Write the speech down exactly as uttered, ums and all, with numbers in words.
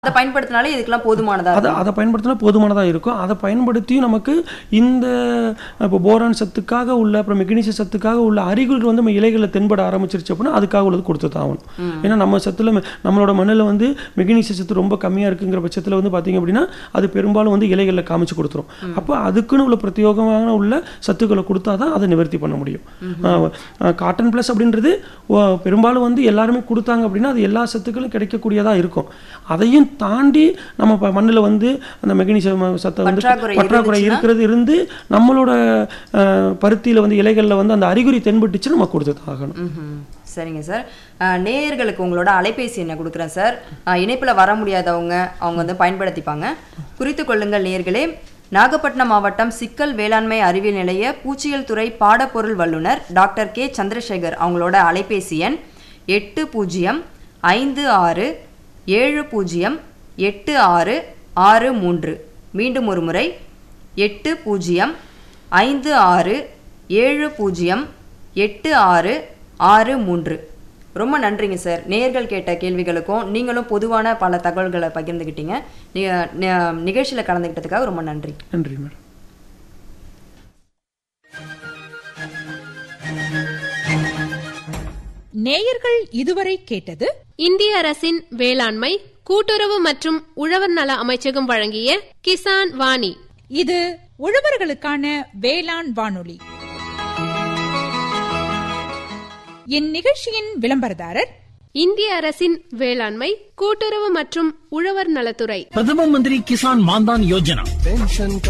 அதை பயன்படுத்தினாலே இதுக்கெல்லாம் போதுமானதா அதை அதை பயன்படுத்தினா போதுமானதாக இருக்கும். அதை பயன்படுத்தி நமக்கு இந்த இப்போ போரான் சத்துக்காக உள்ள அப்புறம் மெக்னீசியம் சத்துக்காக உள்ள அறிகுறிகள் வந்து நம்ம இலைகளில் தென்பட ஆரம்பிச்சிருச்சு அப்படின்னா அதுக்காக உள்ளது கொடுத்து தான் ஆகணும். ஏன்னா நம்ம சத்தில் நம்மளோட மண்ணில் வந்து மெக்னீசியம் சத்து ரொம்ப கம்மியாக இருக்குங்கிற பட்சத்தில் வந்து பார்த்திங்க அப்படின்னா அது பெரும்பாலும் வந்து இலைகளில் காமிச்சு கொடுத்துரும். அப்போ அதுக்குன்னு உள்ள பிரத்யோகமான உள்ள சத்துக்களை கொடுத்தா தான் அதை நிவர்த்தி பண்ண முடியும். காட்டன் ப்ளஸ் அப்படின்றது பெரும்பாலும் வந்து எல்லாருமே கொடுத்தாங்க அப்படின்னா அது எல்லா சத்துக்களும் கிடைக்கக்கூடியதாக இருக்கும். அதையும் தாண்டி நம்ம மண்ணில் வந்து அந்த மெக்னீசியம் சத்தை வந்து பற்றாக்குறை இருக்கிறது இருந்து நம்மளோட பருத்தியில் வந்து இலைகளில் வந்து அந்த அறிகுறி தென்பட்டுச்சு நம்ம கொடுத்து ஆகணும். சரிங்க சார். நேயர்களுக்கு உங்களோட அலைபேசி என்ன கொடுக்குறேன் சார். இணைப்பில் வர முடியாதவங்க அவங்க வந்து பயன்படுத்திப்பாங்க. குறித்து கொள்ளுங்கள் நேயர்களே. நாகப்பட்டினம் மாவட்டம் சிக்கல் வேளாண்மை அறிவியல் நிலைய பூச்சியல் துறை பாடப்பொருள் வல்லுநர் டாக்டர் கே சந்திரசேகர் அவங்களோட அலைபேசி எண் எட்டு பூஜ்ஜியம் ஐந்து ஆறு ஏழு பூஜ்ஜியம் எட்டு ஆறு ஆறு மூன்று. மீண்டும் ஒரு முறை எட்டு பூஜ்ஜியம் ஐந்து ஆறு ஏழு பூஜ்ஜியம் எட்டு ஆறு ஆறு மூன்று. ரொம்ப நன்றிங்க சார். நேயர்கள் கேட்ட கேள்விகளுக்கும் நீங்களும் பொதுவான பல தகவல்களை பகிர்ந்துக்கிட்டீங்க. நிகழ்ச்சியில் கலந்துக்கிட்டதுக்காக ரொம்ப நன்றி. நன்றி மேடம். நேயர்கள் இதுவரை கேட்டது இந்திய அரசின் வேளாண்மை கூட்டுறவு மற்றும் உழவர் நல அமைச்சகம் வழங்கிய கிசான் வாணி. இது உழவர்களுக்கான வேளாண் வானொலி. இந்நிகழ்ச்சியின் விளம்பரதாரர் இந்திய அரசின் வேளாண்மை கூட்டுறவு மற்றும் உழவர் நலத்துறை. பிரதம மந்திரி கிசான் மான்தான் யோஜனா.